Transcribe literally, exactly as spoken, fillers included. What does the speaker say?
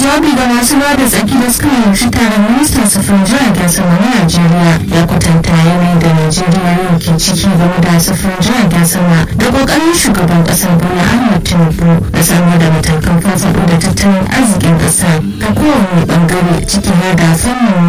jawabi ga masu ruwa da tsaki da suka halarci taron ministan sufurin jiragen sama na Najeriya ya kwatanta yanayin da Najeriya yau ke ciki game da sufurin jiragen sama da kokarin shugaban kasar Bola Ahmed Tinubu da samar da matakan farfaɗo da tattalin arzikin ƙasa ga kowane bangare ciki har da fannin